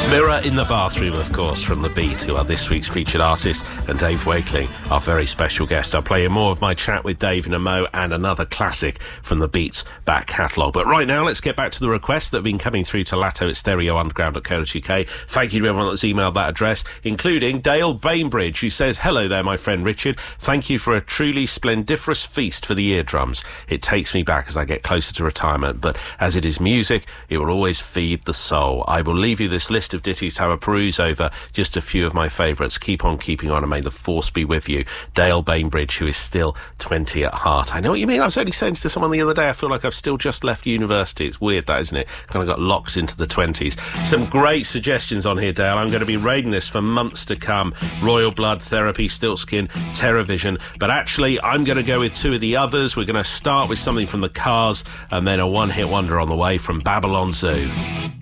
Mirror in the Bathroom, of course, from The Beat, who are this week's featured artist, and Dave Wakeling, our very special guest. I'll play you more of my chat with Dave in a mo, and another classic from The Beat's back catalogue. But right now, let's get back to the requests that have been coming through to latto@stereounderground.co.uk. Thank you to everyone that's emailed that address, including Dale Bainbridge, who says, "Hello there, my friend Richard. Thank you for a truly splendiferous feast for the eardrums. It takes me back as I get closer to retirement, but as it is music, it will always feed the soul. I will leave you this list of ditties to have a peruse over, just a few of my favourites. Keep on keeping on, and may the force be with you." Dale Bainbridge, who is still 20 at heart. I know what you mean. I was only saying to someone the other day, I feel like I've still just left university. It's weird, that, isn't it? Kind of got locked into the 20s. Some great suggestions on here, Dale. I'm going to be raiding this for months to come. Royal Blood, Therapy, Stiltskin, Terrorvision. But actually, I'm going to go with two of the others. We're going to start with something from the Cars, and then a one-hit wonder on the way from Babylon Zoo.